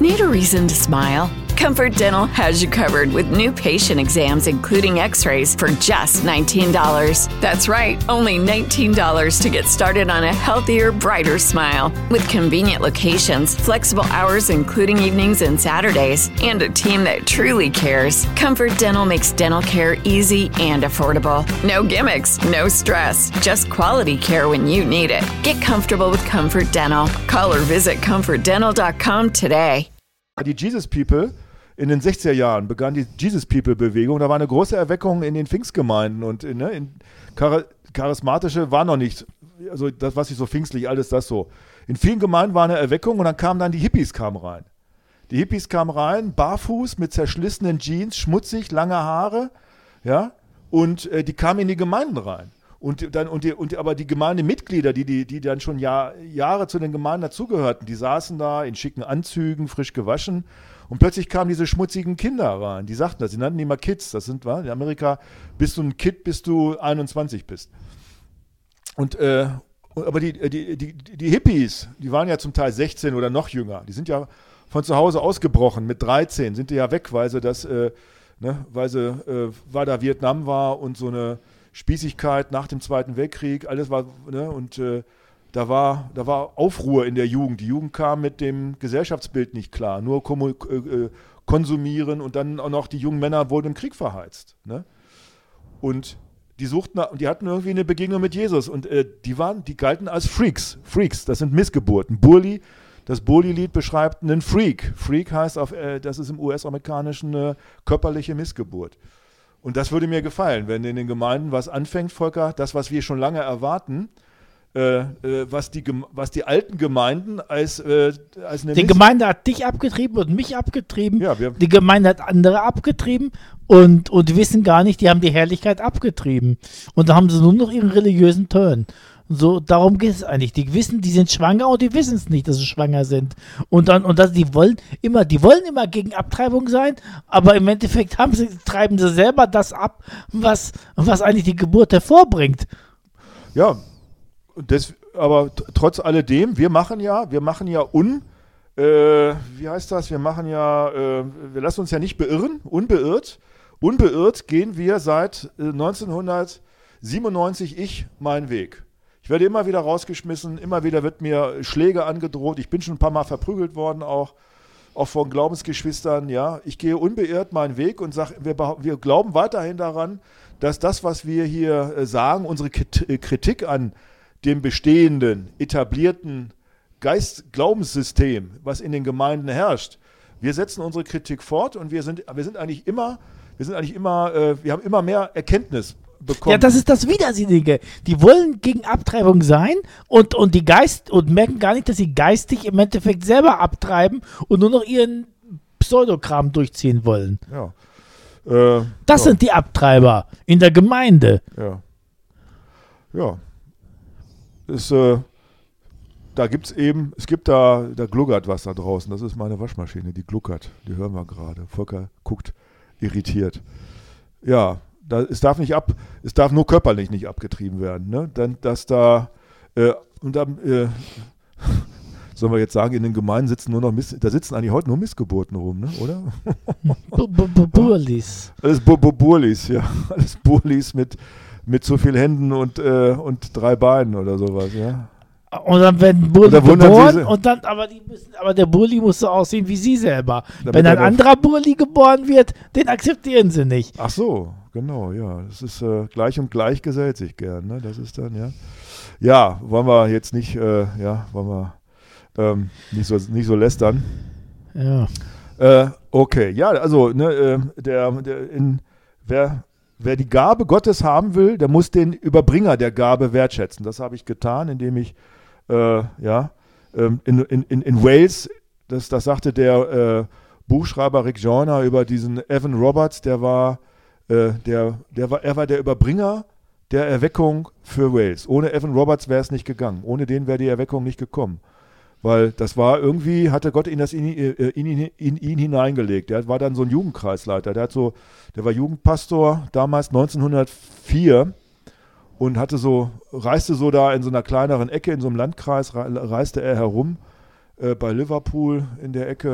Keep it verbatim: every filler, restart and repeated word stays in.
Need a reason to smile? Comfort Dental has you covered with new patient exams, including x-rays, for just nineteen dollars. That's right, only nineteen dollars to get started on a healthier, brighter smile. With convenient locations, flexible hours including evenings and Saturdays, and a team that truly cares, Comfort Dental makes dental care easy and affordable. No gimmicks, no stress, just quality care when you need it. Get comfortable with Comfort Dental. Call or visit comfort dental dot com today. Die Jesus People, in den sechziger Jahren begann die Jesus People-Bewegung. Da war eine große Erweckung in den Pfingstgemeinden und ne, in Char- charismatische war noch nicht, also das, was ich so pfingstlich, alles das so. In vielen Gemeinden war eine Erweckung und dann kamen dann die Hippies kamen rein. Die Hippies kamen rein, barfuß, mit zerschlissenen Jeans, schmutzig, lange Haare, ja, und äh, die kamen in die Gemeinden rein. Und dann, und die, und die, aber die Gemeindemitglieder, die, die, die dann schon Jahr, Jahre zu den Gemeinden dazugehörten, die saßen da in schicken Anzügen, frisch gewaschen. Und plötzlich kamen diese schmutzigen Kinder rein. Die sagten das, sie nannten die mal Kids. Das sind, in Amerika bist du ein Kid, bis du einundzwanzig bist. Und, äh, aber die, die, die, die Hippies, die waren ja zum Teil sechzehn oder noch jünger. Die sind ja von zu Hause ausgebrochen. Mit dreizehn sind die ja weg, weil sie das, äh, ne, weil sie, äh, weil da Vietnam war und so eine Spießigkeit nach dem Zweiten Weltkrieg, alles war, ne, und äh, da war, da war Aufruhr in der Jugend. Die Jugend kam mit dem Gesellschaftsbild nicht klar, nur kommu- äh, konsumieren und dann auch noch die jungen Männer wurden im Krieg verheizt. Ne? Und die suchten, die hatten irgendwie eine Begegnung mit Jesus und äh, die waren, die galten als Freaks. Freaks, das sind Missgeburten. Burli, das Burli-Lied beschreibt einen Freak. Freak heißt, auf, äh, das ist im U S-amerikanischen eine körperliche Missgeburt. Und das würde mir gefallen, wenn in den Gemeinden was anfängt, Volker, das, was wir schon lange erwarten, äh, äh, was, die, was die alten Gemeinden als, äh, als eine... Die Miss- Gemeinde hat dich abgetrieben und mich abgetrieben. Ja, wir- die Gemeinde hat andere abgetrieben und, und wissen gar nicht, die haben die Herrlichkeit abgetrieben. Und da haben sie nur noch ihren religiösen Turn. So, darum geht es eigentlich. Die wissen, die sind schwanger und die wissen es nicht, dass sie schwanger sind. Und dann, und das, die wollen immer, die wollen immer gegen Abtreibung sein, aber im Endeffekt haben sie, treiben sie selber das ab, was, was eigentlich die Geburt hervorbringt. Ja, das, aber t- trotz alledem, wir machen ja, wir machen ja un, äh, wie heißt das, wir machen ja, äh, wir lassen uns ja nicht beirren, unbeirrt. Unbeirrt gehen wir seit äh, neunzehnhundertsiebenundneunzig ich meinen Weg. Ich werde immer wieder rausgeschmissen, immer wieder wird mir Schläge angedroht. Ich bin schon ein paar Mal verprügelt worden, auch, auch von Glaubensgeschwistern. Ja. Ich gehe unbeirrt meinen Weg und sage, wir, wir glauben weiterhin daran, dass das, was wir hier äh, sagen, unsere Kritik an dem bestehenden, etablierten Geist- Glaubenssystem, was in den Gemeinden herrscht, wir setzen unsere Kritik fort und wir sind, wir sind eigentlich immer, wir sind eigentlich immer, äh, wir haben immer mehr Erkenntnis bekommen. Ja, das ist das Widersinnige. Die wollen gegen Abtreibung sein und, und die Geist und merken gar nicht, dass sie geistig im Endeffekt selber abtreiben und nur noch ihren Pseudokram durchziehen wollen. Ja. Äh, das ja. sind die Abtreiber in der Gemeinde. Ja. Ja. Ist, äh, da gibt's eben, es gibt da, da gluckert was da draußen. Das ist meine Waschmaschine, die gluckert. Die hören wir gerade. Volker guckt irritiert. Ja. Da, es darf nicht ab, es darf nur körperlich nicht abgetrieben werden, ne? Dann, dass da äh, und dann äh, sollen wir jetzt sagen, in den Gemeinden sitzen nur noch Miss, da sitzen eigentlich heute nur Missgeburten rum, ne? Oder? Burlis. Alles Bu- Bu- Burlis, ja, alles Burlis mit mit zu viel Händen und äh, und drei Beinen oder sowas, ja. Und dann werden Burli Und da wundern geboren sie- und dann, aber die müssen, aber der Burli muss so aussehen wie sie selber. Damit Wenn er ein doch- anderer Burli geboren wird, den akzeptieren sie nicht. Ach so, genau, ja. Das ist äh, gleich und gleich gesellt sich gern, ne? Das ist dann, ja. Ja, wollen wir jetzt nicht, äh, ja, wollen wir ähm, nicht so nicht so lästern. Ja. Äh, okay, ja, also, ne, äh, der, der in, wer, wer die Gabe Gottes haben will, der muss den Überbringer der Gabe wertschätzen. Das habe ich getan, indem ich, äh, ja, ähm, in, in, in, in Wales, das, das sagte der äh, Buchschreiber Rick Joyner über diesen Evan Roberts, der war, äh, der, der war, er war der Überbringer der Erweckung für Wales. Ohne Evan Roberts wäre es nicht gegangen. Ohne den wäre die Erweckung nicht gekommen. Weil das war irgendwie, hatte Gott in, das in, in, in, in ihn hineingelegt. Der war dann so ein Jugendkreisleiter. Der, hat so, der war Jugendpastor damals neunzehnhundertvier und hatte so, reiste so da in so einer kleineren Ecke, in so einem Landkreis, reiste er herum, äh, bei Liverpool in der Ecke.